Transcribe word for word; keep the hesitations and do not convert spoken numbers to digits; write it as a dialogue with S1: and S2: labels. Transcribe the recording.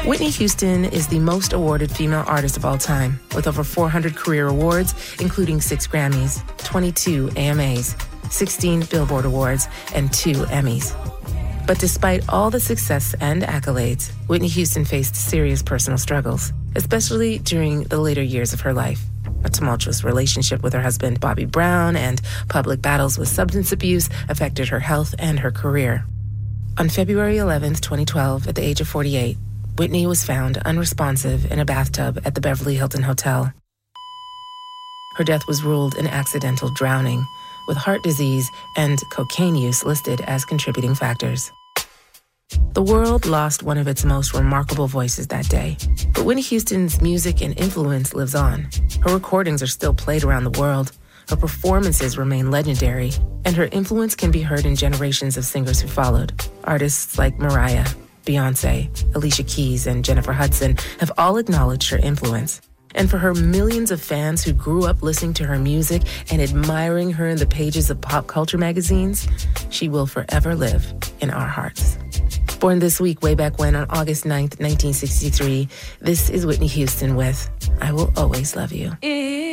S1: Whitney Houston is the most awarded female artist of all time, with over four hundred career awards, including six Grammys, twenty-two A M As, sixteen Billboard Awards, and two Emmys. But despite all the success and accolades, Whitney Houston faced serious personal struggles, especially during the later years of her life. A tumultuous relationship with her husband, Bobby Brown, and public battles with substance abuse affected her health and her career. On February eleventh, twenty twelve, at the age of forty-eight, Whitney was found unresponsive in a bathtub at the Beverly Hilton Hotel. Her death was ruled an accidental drowning, with heart disease and cocaine use listed as contributing factors. The world lost one of its most remarkable voices that day, but Whitney Houston's music and influence lives on. Her recordings are still played around the world, her performances remain legendary, and her influence can be heard in generations of singers who followed. Artists like Mariah, Beyoncé, Alicia Keys, and Jennifer Hudson have all acknowledged her influence. And for her millions of fans who grew up listening to her music and admiring her in the pages of pop culture magazines, she will forever live in our hearts. Born this week, way back when, on August ninth, nineteen sixty-three, this is Whitney Houston with I Will Always Love You.